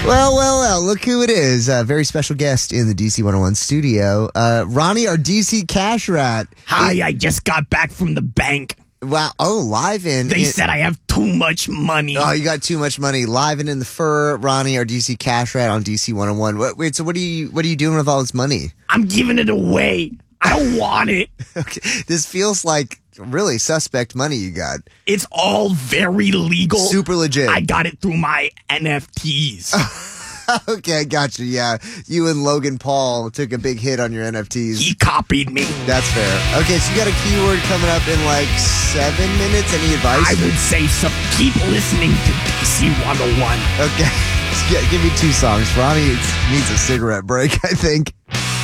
Well, look who it is. A very special guest in the DC 101 studio. Ronnie, our DC cash rat. Hi, I just got back from the bank. Wow. Oh, live in. They said I have too much money. Oh, you got too much money. Live in the fur. Ronnie, our DC cash rat on DC 101. Wait, so what are you doing with all this money? I'm giving it away. I don't want it. Okay. This feels like really suspect money you got. It's all very legal. Super legit. I got it through my NFTs. Okay, I got you. Yeah, you and Logan Paul took a big hit on your NFTs. He copied me. That's fair. Okay, so you got a keyword coming up in like 7 minutes. Any advice? I would say so. Keep listening to DC 101. Okay, give me 2 songs. Ronnie needs a cigarette break, I think.